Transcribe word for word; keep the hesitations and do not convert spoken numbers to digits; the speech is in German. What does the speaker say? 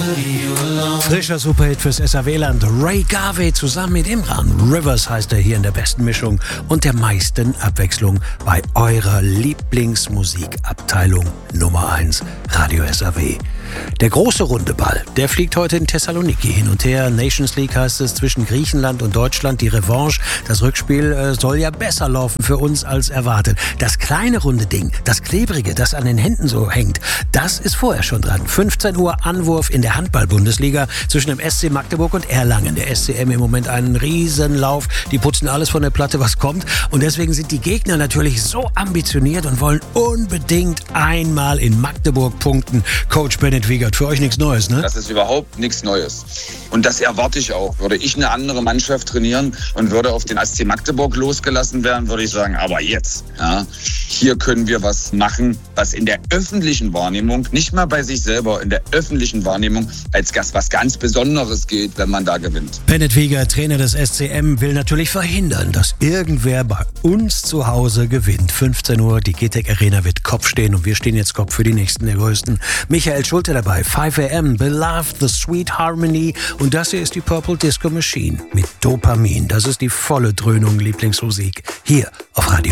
Frischer Superhit fürs S A W-Land. Ray Garvey zusammen mit Imran. Rivers heißt er hier in der besten Mischung und der meisten Abwechslung bei eurer Lieblingsmusikabteilung Nummer eins, Radio S A W. Der große runde Ball, der fliegt heute in Thessaloniki hin und her. Nations League heißt es zwischen Griechenland und Deutschland. Die Revanche, das Rückspiel äh, soll ja besser laufen für uns als erwartet. Das kleine runde Ding, das klebrige, das an den Händen so hängt, das ist vorher schon dran. fünfzehn Uhr Anwurf in der Handball-Bundesliga zwischen dem S C Magdeburg und Erlangen. Der S C M im Moment einen Riesenlauf. Die putzen alles von der Platte, was kommt. Und deswegen sind die Gegner natürlich so ambitioniert und wollen unbedingt einmal in Magdeburg punkten. Coach Bennett Wiegert, für euch nichts Neues, ne? Das ist überhaupt nichts Neues. Und das erwarte ich auch. Würde ich eine andere Mannschaft trainieren und würde auf den S C Magdeburg losgelassen werden, würde ich sagen, aber jetzt, ja, hier können wir was machen, was in der öffentlichen Wahrnehmung, nicht mal bei sich selber, in der öffentlichen Wahrnehmung als Gast was ganz Besonderes geht, wenn man da gewinnt. Bennett Wiegert, Trainer des S C M, will natürlich verhindern, dass irgendwer bei uns zu Hause gewinnt. fünfzehn Uhr, die G T E C Arena wird Kopf stehen und wir stehen jetzt Kopf für die nächsten der Größten. Michael Schulte dabei, five a m, Beloved, The Sweet Harmony und das hier ist die Purple Disco Machine mit Dopamin. Das ist die volle Dröhnung Lieblingsmusik hier auf Radio